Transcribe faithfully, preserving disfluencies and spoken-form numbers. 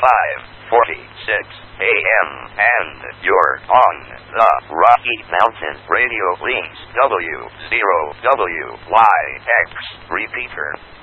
five forty-six a.m. and you're on the Rocky Mountain Radio Links W zero W Y X repeater.